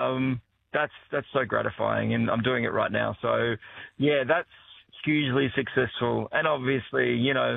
that's so gratifying, and I'm doing it right now. So, yeah, that's hugely successful, and obviously,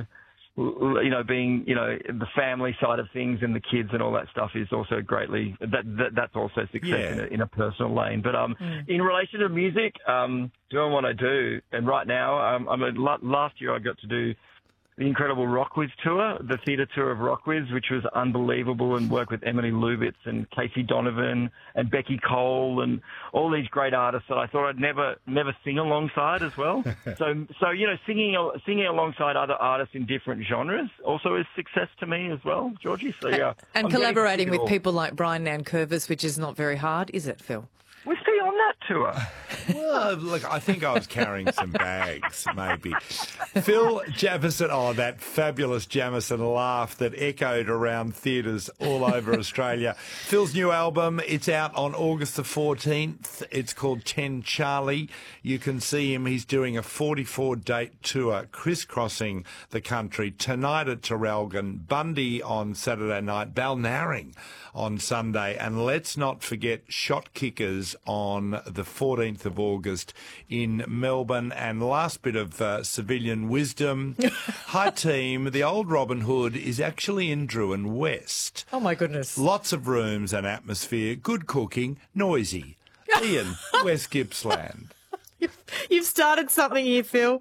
being the family side of things and the kids and all that stuff is also greatly that's also success in a personal lane. But in relation to music, doing what I do, and right now, last year I got to do the incredible Rockwiz tour, the theatre tour of Rockwiz, which was unbelievable, and work with Emily Lubitz and Casey Donovan and Becky Cole and all these great artists that I thought I'd never sing alongside as well. so singing alongside other artists in different genres also is success to me as well, Georgie. So yeah, and collaborating with people like Brian Nankervis, which is not very hard, is it, Phil? Was he on that tour? Well, look, I think I was carrying some bags, maybe. Phil Jamieson, that fabulous Jamieson laugh that echoed around theatres all over Australia. Phil's new album, it's out on August the 14th. It's called 10 Charlie. You can see him. He's doing a 44-date tour, crisscrossing the country. Tonight at Traralgon, Bundy on Saturday night, Balnarring on Sunday, and let's not forget Shot Kickers on the 14th of August in Melbourne. And last bit of civilian wisdom. Hi, team. The old Robin Hood is actually in Druin West. Oh, my goodness. Lots of rooms and atmosphere, good cooking, noisy. Ian, West Gippsland. You've started something here, Phil.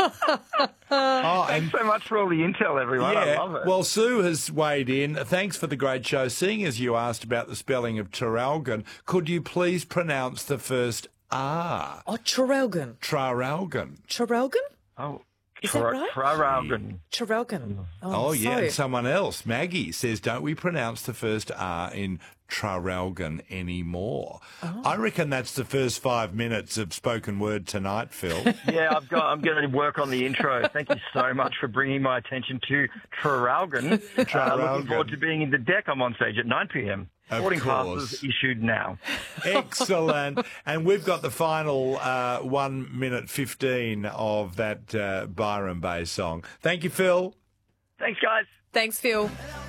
Thanks so much for all the intel, everyone. Yeah, I love it. Well, Sue has weighed in. Thanks for the great show. Seeing as you asked about the spelling of Traralgon, could you please pronounce the first R? Oh, Traralgon. Traralgon. Traralgon? Oh, is that right? Traralgon. Traralgon. Oh yeah, and someone else, Maggie, says, don't we pronounce the first R in Traralgon anymore? Oh. I reckon that's the first 5 minutes of spoken word tonight, Phil. Yeah, I'm going to work on the intro. Thank you so much for bringing my attention to Traralgon. Looking forward to being in the deck. I'm on stage at 9 p.m. Boarding passes issued now. Excellent. And we've got the final 1 minute 15 of that Byron Bay song. Thank you, Phil. Thanks, guys. Thanks, Phil.